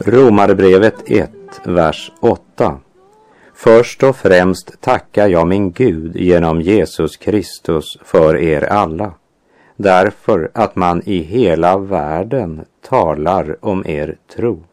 Romarbrevet 1, vers 8. Först och främst tackar jag min Gud genom Jesus Kristus för er alla, därför att man i hela världen talar om er tro.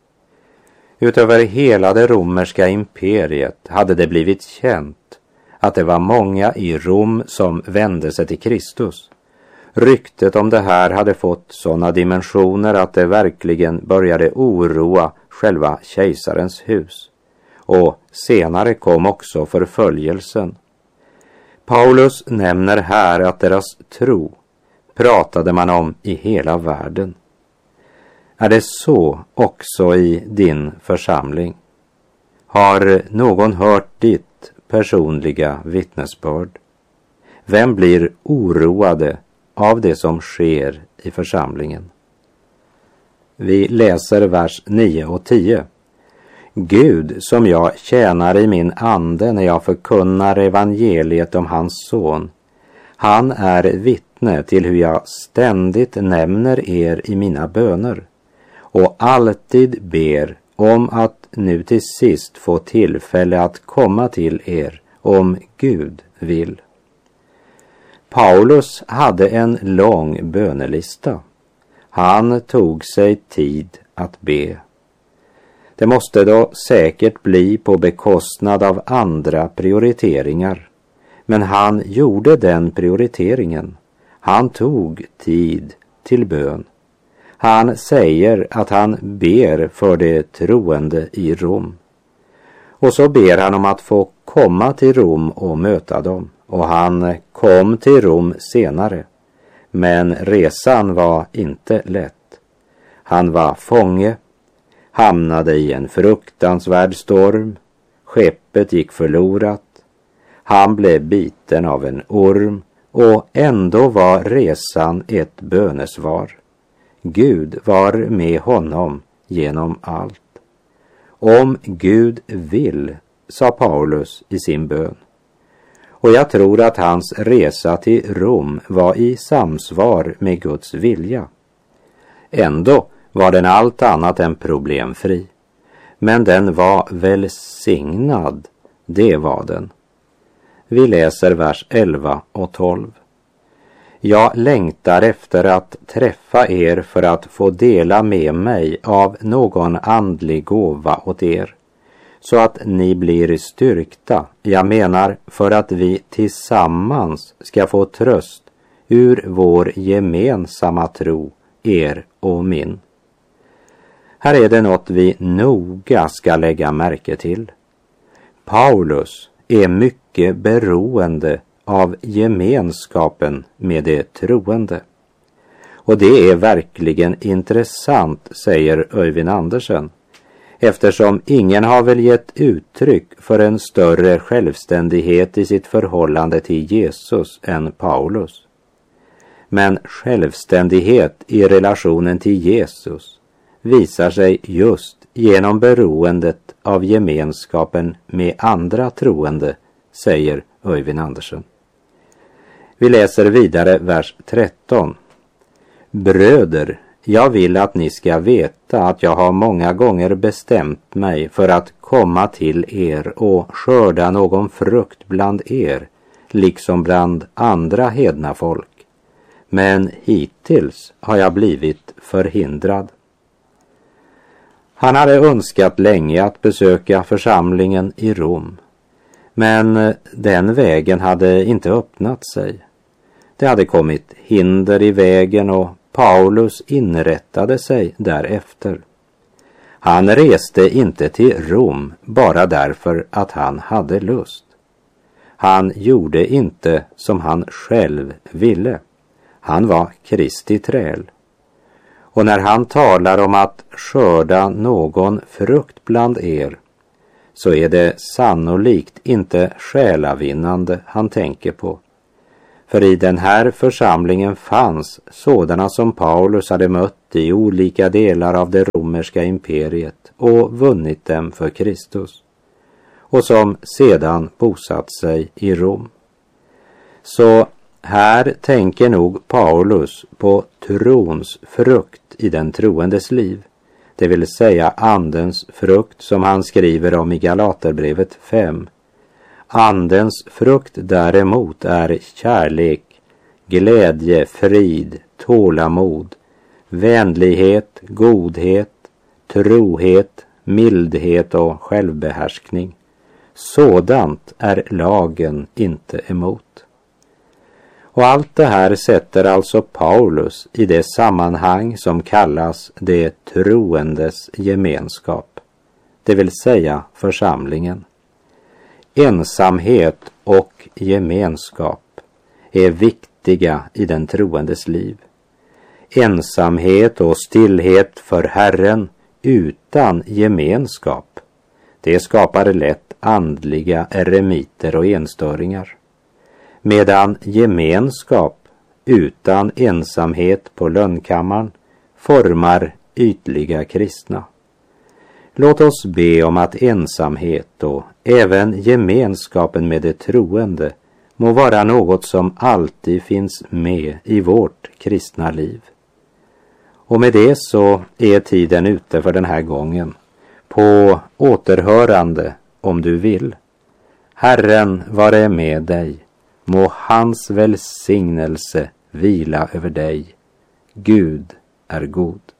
Utöver hela det romerska imperiet hade det blivit känt att det var många i Rom som vände sig till Kristus. Ryktet om det här hade fått sådana dimensioner att det verkligen började oroa själva kejsarens hus. Och senare kom också förföljelsen. Paulus nämner här att deras tro pratade man om i hela världen. Är det så också i din församling? Har någon hört ditt personliga vittnesbörd? Vem blir oroade av det som sker i församlingen? Vi läser vers 9 och 10. Gud, som jag tjänar i min ande när jag förkunnar evangeliet om hans son, han är vittne till hur jag ständigt nämner er i mina böner och alltid ber om att nu till sist få tillfälle att komma till er om Gud vill. Paulus hade en lång bönelista. Han tog sig tid att be. Det måste då säkert bli på bekostnad av andra prioriteringar. Men han gjorde den prioriteringen. Han tog tid till bön. Han säger att han ber för det troende i Rom. Och så ber han om att få komma till Rom och möta dem. Och han kom till Rom senare. Men resan var inte lätt. Han var fånge, hamnade i en fruktansvärd storm. Skeppet gick förlorat. Han blev biten av en orm och ändå var resan ett bönesvar. Gud var med honom genom allt. Om Gud vill, sa Paulus i sin bön. Och jag tror att hans resa till Rom var i samsvar med Guds vilja. Ändå var den allt annat än problemfri. Men den var välsignad, det var den. Vi läser vers 11 och 12. Jag längtar efter att träffa er för att få dela med mig av någon andlig gåva åt er, så att ni blir styrkta. Jag menar för att vi tillsammans ska få tröst ur vår gemensamma tro, er och min. Här är det något vi noga ska lägga märke till. Paulus är mycket beroende av gemenskapen med det troende. Och det är verkligen intressant, säger Öyvind Andersen, eftersom ingen har väl gett uttryck för en större självständighet i sitt förhållande till Jesus än Paulus. Men självständighet i relationen till Jesus visar sig just genom beroendet av gemenskapen med andra troende, säger Öyvind Andersen. Vi läser vidare vers 13. Bröder, jag vill att ni ska veta att jag har många gånger bestämt mig för att komma till er och skörda någon frukt bland er, liksom bland andra hedna folk. Men hittills har jag blivit förhindrad. Han hade önskat länge att besöka församlingen i Rom. Men den vägen hade inte öppnat sig. Det hade kommit hinder i vägen och Paulus inrättade sig därefter. Han reste inte till Rom bara därför att han hade lust. Han gjorde inte som han själv ville. Han var Kristi träl. Och när han talar om att skörda någon frukt bland er, så är det sannolikt inte själavinnande han tänker på. För i den här församlingen fanns sådana som Paulus hade mött i olika delar av det romerska imperiet och vunnit dem för Kristus, och som sedan bosatt sig i Rom. Så här tänker nog Paulus på trons frukt i den troendes liv, det vill säga andens frukt som han skriver om i Galaterbrevet 5. Andens frukt däremot är kärlek, glädje, frid, tålamod, vänlighet, godhet, trohet, mildhet och självbehärskning. Sådant är lagen inte emot. Och allt det här sätter alltså Paulus i det sammanhang som kallas det troendes gemenskap, det vill säga församlingen. Ensamhet och gemenskap är viktiga i den troendes liv. Ensamhet och stillhet för Herren utan gemenskap, det skapar lätt andliga eremiter och enstöringar. Medan gemenskap utan ensamhet på lönnkammaren formar ytliga kristna. Låt oss be om att ensamhet och även gemenskapen med det troende må vara något som alltid finns med i vårt kristna liv. Och med det så är tiden ute för den här gången. På återhörande om du vill. Herren vare med dig. Må hans välsignelse vila över dig. Gud är god.